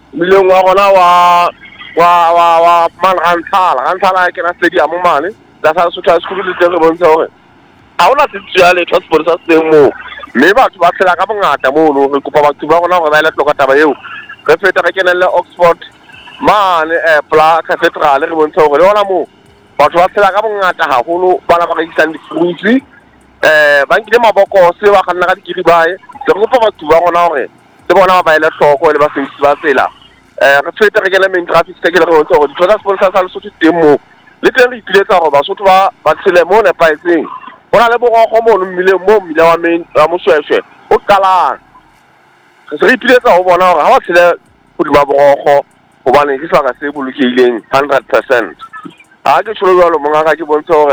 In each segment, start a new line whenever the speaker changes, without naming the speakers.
Million wa man Rantala ke na stadium mane. That's how social school le teng mo ntse ha ona tsitsale transport sa teng mo mme batho ba tshela ka bongata mo no re kopa batho ba rona gore ba ile tloka taba eo re feta re kenelle Oxford mane pla cathedral re bontsha gore le ona mo batho ba tshela ka bongata haholo bana ba isang di-fruits ba nkile maboko se ba ganna ka dikiri bae le go kopa batho ba rona gore le bona ba ile tlhoko le ba sentse ba tsela re feta re kena main traffic circle re bontsha gore dithola sponsor sa Lesotho teng mo le teng re ipiletsa gore Basotho ba tshele mo ne paetseng bona le bogogo mo mmile wa main wa mosweswe o qalang re ipiletsa go bona gore ha ba tshele go di ba bogogo go bana ke saka se bolokileng 100%. Ha ke tsholo jalo mongaka ke bontsha gore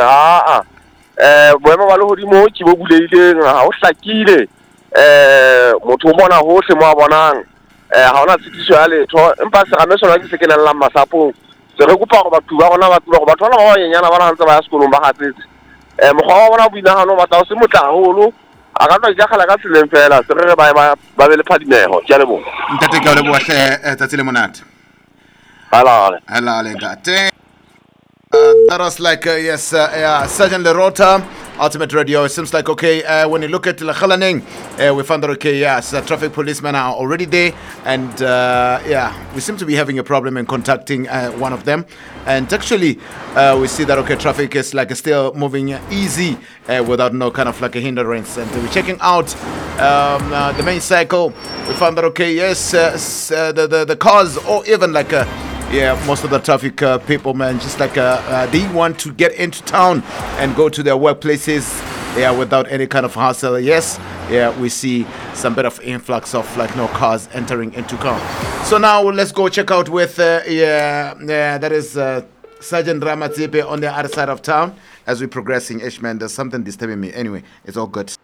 boemo ba le hodimo ke bo buleileng ha o hlakile motho o bona hohle mo a bonang ha ona tshitiso ya letho empa se game sona ke se kenella masapong se re kopa gore batho ba rona ba tseba gore batho ba ba nyenyana ba rantse ba ya sekolong ba gatsetse mokgwa wa bona boinagano ba tla se motla haholo a ka tla ikagala ka tseleng fela se re ba be le phadimeho ke a le bona
ntate ke a le bohle tsatsi le monate
halale
gate. That was like, yes, Sergeant Lerota, Ultimate Radio. It seems like, okay, when you look at Lekhalaneng, we found that, okay, yes, traffic policemen are already there. And, we seem to be having a problem in contacting one of them. And actually, we see that, okay, traffic is like still moving easy without no kind of like a hindrance. And we're checking out the main cycle. We found that, okay, yes, the cars or even like most of the traffic people, man, just like they want to get into town and go to their workplaces, without any kind of hassle. Yes, we see some bit of influx of like no cars entering into town. So now let's go check out with that is Sergeant Ramatsipe on the other side of town as we're progressing. Ishman, there's something disturbing me. Anyway, it's all good.